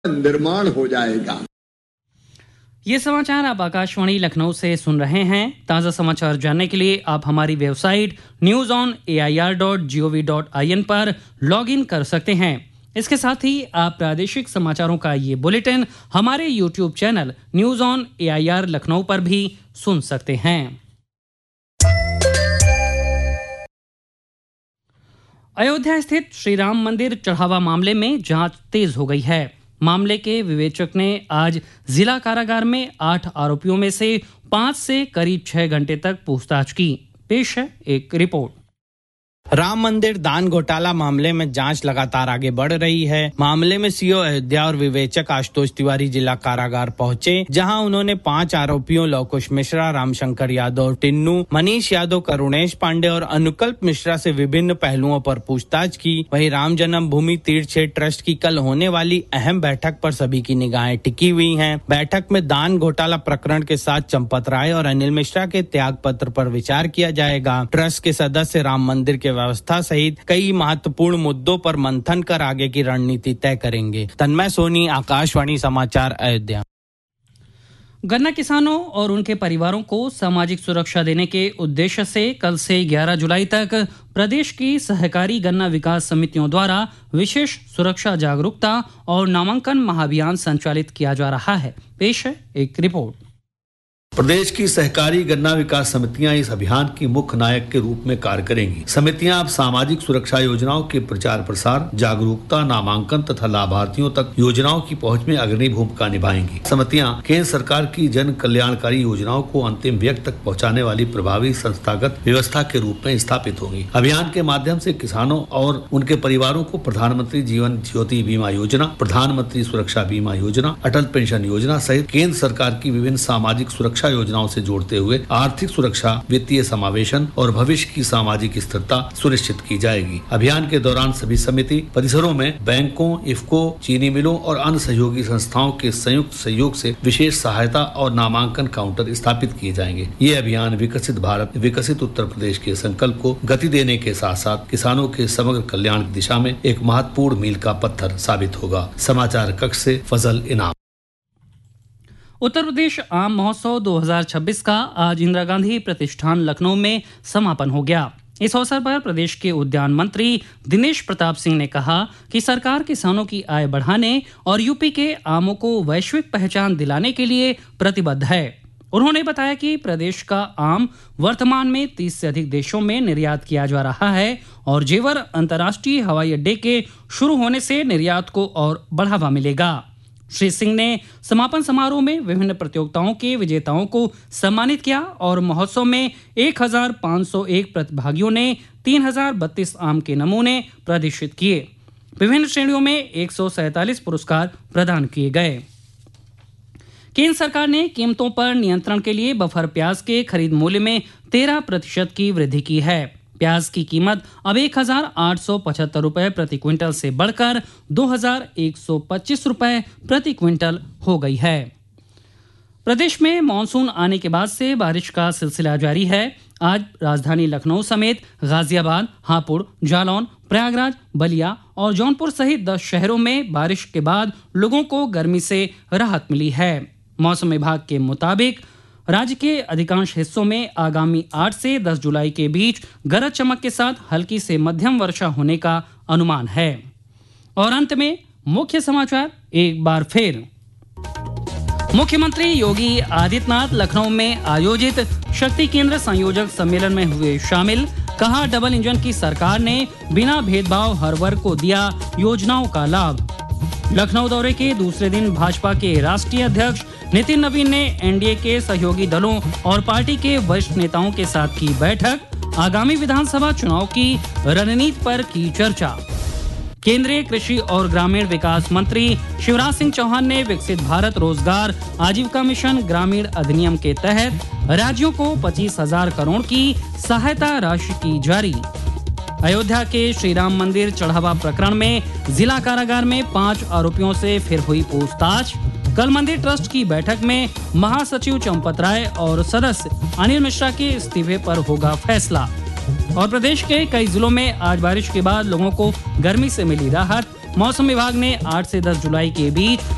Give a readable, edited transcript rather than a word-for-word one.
निर्माण हो जाएगा। ये समाचार आप आकाशवाणी लखनऊ से सुन रहे हैं। ताज़ा समाचार जानने के लिए आप हमारी वेबसाइट newsonair.gov.in पर लॉगिन कर सकते हैं। इसके साथ ही आप प्रादेशिक समाचारों का ये बुलेटिन हमारे YouTube channel news on AIR Lucknow पर भी सुन सकते हैं। अयोध्या स्थित श्री राम मंदिर चढ़ावा मामले में जांच तेज हो गई है। मामले के विवेचक ने आज जिला कारागार में 8 आरोपियों में से 5 से करीब 6 घंटे तक पूछताछ की। पेश है एक रिपोर्ट। राम मंदिर दान घोटाला मामले में जांच लगातार आगे बढ़ रही है। मामले में सीओ अयोध्या और विवेचक आशुतोष तिवारी जिला कारागार पहुंचे, जहां उन्होंने 5 आरोपियों लवकुश मिश्रा, रामशंकर यादव टिन्नू, मनीष यादव, करुणेश पांडे और अनुकल्प मिश्रा से विभिन्न पहलुओं पर पूछताछ की। वहीं राम जन्मभूमि तीर्थ क्षेत्र ट्रस्ट की कल होने वाली अहम बैठक पर सभी की निगाहें टिकी हुई हैं। बैठक में दान घोटाला प्रकरण के साथ चंपत राय और अनिल मिश्रा के त्याग पत्र पर विचार किया जाएगा। ट्रस्ट के सदस्य राम मंदिर के व्यवस्था सहित कई महत्वपूर्ण मुद्दों पर मंथन कर आगे की रणनीति तय करेंगे। तन्मय सोनी, आकाशवाणी समाचार, अयोध्या। गन्ना किसानों और उनके परिवारों को सामाजिक सुरक्षा देने के उद्देश्य से कल से 11 जुलाई तक प्रदेश की सहकारी गन्ना विकास समितियों द्वारा विशेष सुरक्षा जागरूकता और नामांकन महाअभियान संचालित किया जा रहा है। पेश है एक रिपोर्ट। प्रदेश की सहकारी गन्ना विकास समितियां इस अभियान की मुख्य नायक के रूप में कार्य करेंगी। समितियां अब सामाजिक सुरक्षा योजनाओं के प्रचार प्रसार, जागरूकता, नामांकन तथा लाभार्थियों तक योजनाओं की पहुंच में अग्रणी भूमिका निभाएंगी। समितियां केंद्र सरकार की जन कल्याणकारी योजनाओं को अंतिम व्यक्ति तक पहुंचाने वाली प्रभावी संस्थागत व्यवस्था के रूप में स्थापित होंगी। अभियान के माध्यम से किसानों और उनके परिवारों को प्रधानमंत्री जीवन ज्योति बीमा योजना, प्रधानमंत्री सुरक्षा बीमा योजना, अटल पेंशन योजना सहित केंद्र सरकार की विभिन्न सामाजिक सुरक्षा योजनाओं से जोड़ते हुए आर्थिक सुरक्षा, वित्तीय समावेशन और भविष्य की सामाजिक स्थिरता सुनिश्चित की जाएगी। अभियान के दौरान सभी समिति परिसरों में बैंकों, इफको, चीनी मिलों और अन्य सहयोगी संस्थाओं के संयुक्त सहयोग से विशेष सहायता और नामांकन काउंटर स्थापित किए जाएंगे। ये अभियान विकसित भारत, विकसित उत्तर प्रदेश के संकल्प को गति देने के साथ साथ किसानों के समग्र कल्याण की दिशा में एक महत्वपूर्ण मील का पत्थर साबित होगा। समाचार कक्ष से फजल इनाम। उत्तर प्रदेश आम महोत्सव 2026 का आज इंदिरा गांधी प्रतिष्ठान लखनऊ में समापन हो गया। इस अवसर पर प्रदेश के उद्यान मंत्री दिनेश प्रताप सिंह ने कहा कि सरकार किसानों की आय बढ़ाने और यूपी के आमों को वैश्विक पहचान दिलाने के लिए प्रतिबद्ध है। उन्होंने बताया कि प्रदेश का आम वर्तमान में 30 से अधिक देशों में निर्यात किया जा रहा है और जेवर अंतर्राष्ट्रीय हवाई अड्डे के शुरू होने से निर्यात को और बढ़ावा मिलेगा। श्री सिंह ने समापन समारोह में विभिन्न प्रतियोगिताओं के विजेताओं को सम्मानित किया और महोत्सव में 1501 प्रतिभागियों ने 3032 आम के नमूने प्रदर्शित किए। विभिन्न श्रेणियों में 147 पुरस्कार प्रदान किए गए। केंद्र सरकार ने कीमतों पर नियंत्रण के लिए बफर प्याज के खरीद मूल्य में 13% की वृद्धि की है। प्याज की कीमत अब 1875 रुपए प्रति क्विंटल से बढ़कर 2125 रुपए प्रति क्विंटल हो गई है। प्रदेश में मानसून आने के बाद से बारिश का सिलसिला जारी है। आज राजधानी लखनऊ समेत गाजियाबाद, हापुड़, जालौन, प्रयागराज, बलिया और जौनपुर सहित 10 शहरों में बारिश के बाद लोगों को गर्मी से राहत मिली है। मौसम विभाग के मुताबिक राज्य के अधिकांश हिस्सों में आगामी 8 से 10 जुलाई के बीच गरज चमक के साथ हल्की से मध्यम वर्षा होने का अनुमान है। और अंत में मुख्य समाचार एक बार फिर। मुख्यमंत्री योगी आदित्यनाथ लखनऊ में आयोजित शक्ति केंद्र संयोजक सम्मेलन में हुए शामिल। कहा, डबल इंजन की सरकार ने बिना भेदभाव हर वर्ग को दिया योजनाओं का लाभ। लखनऊ दौरे के दूसरे दिन भाजपा के राष्ट्रीय अध्यक्ष नितिन नवीन ने एनडीए के सहयोगी दलों और पार्टी के वरिष्ठ नेताओं के साथ की बैठक। आगामी विधानसभा चुनाव की रणनीति पर की चर्चा। केंद्रीय कृषि और ग्रामीण विकास मंत्री शिवराज सिंह चौहान ने विकसित भारत रोजगार आजीविका मिशन ग्रामीण अधिनियम के तहत राज्यों को 25,000 करोड़ की सहायता राशि की जारी। अयोध्या के श्री राम मंदिर चढ़ावा प्रकरण में जिला कारागार में 5 आरोपियों से फिर हुई पूछताछ। कल मंदिर ट्रस्ट की बैठक में महासचिव चंपत राय और सदस्य अनिल मिश्रा के इस्तीफे पर होगा फैसला। और प्रदेश के कई जिलों में आज बारिश के बाद लोगों को गर्मी से मिली राहत। मौसम विभाग ने 8 से 10 जुलाई के बीच